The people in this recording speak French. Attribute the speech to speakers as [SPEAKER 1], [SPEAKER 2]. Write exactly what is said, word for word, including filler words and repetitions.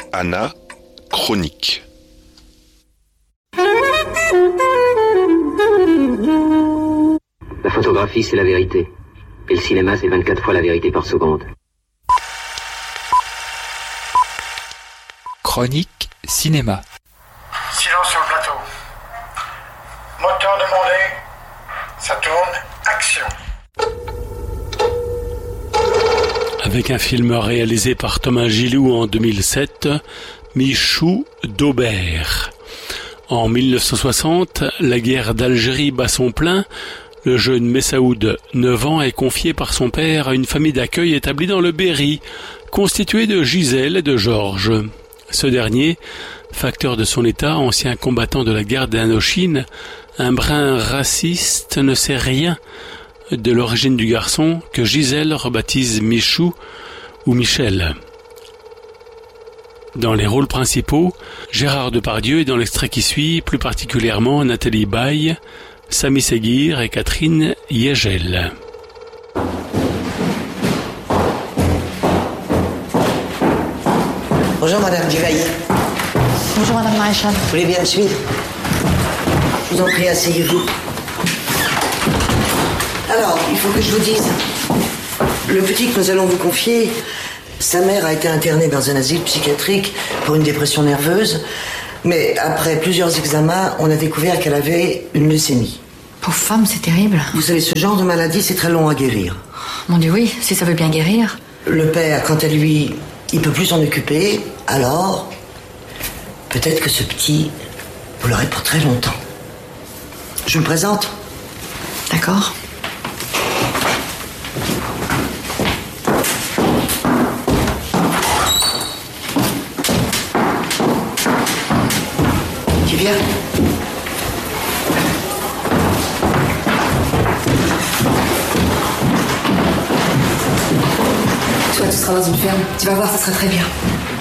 [SPEAKER 1] Anna, chronique.
[SPEAKER 2] La photographie, c'est la vérité. Et le cinéma, c'est vingt-quatre fois la vérité par seconde.
[SPEAKER 3] Chronique cinéma.
[SPEAKER 4] Silence sur le plateau. Moteur demandé. Ça tourne. Action.
[SPEAKER 5] Avec un film réalisé par Thomas Gilou en deux mille sept, Michou d'Aubert. En mille neuf cent soixante, la guerre d'Algérie bat son plein. Le jeune Messaoud, neuf ans, est confié par son père à une famille d'accueil établie dans le Berry, constituée de Gisèle et de Georges. Ce dernier, facteur de son état, ancien combattant de la guerre d'Indochine, un brin raciste, ne sait rien de l'origine du garçon que Gisèle rebaptise Michou ou Michel. Dans les rôles principaux, Gérard Depardieu et dans l'extrait qui suit, plus particulièrement Nathalie Baye, Samy Seguir et Catherine Yegel.
[SPEAKER 6] Bonjour Madame Duvaillé.
[SPEAKER 7] Bonjour Madame Maréchal.
[SPEAKER 6] Vous voulez bien me suivre? Je vous en prie, asseyez-vous. Alors, il faut que je vous dise, le petit que nous allons vous confier, sa mère a été internée dans un asile psychiatrique pour une dépression nerveuse, mais après plusieurs examens, on a découvert qu'elle avait une leucémie.
[SPEAKER 7] Pauvre femme, c'est terrible.
[SPEAKER 6] Vous savez, ce genre de maladie, c'est très long à guérir.
[SPEAKER 7] Mon Dieu, oui, si ça veut bien guérir.
[SPEAKER 6] Le père, quant à lui, il peut plus s'en occuper, alors peut-être que ce petit, vous l'aurez pour très longtemps. Je me présente.
[SPEAKER 7] D'accord.
[SPEAKER 6] Qui vient?
[SPEAKER 7] Toi, tu seras dans une ferme. Tu vas voir, ça sera très bien.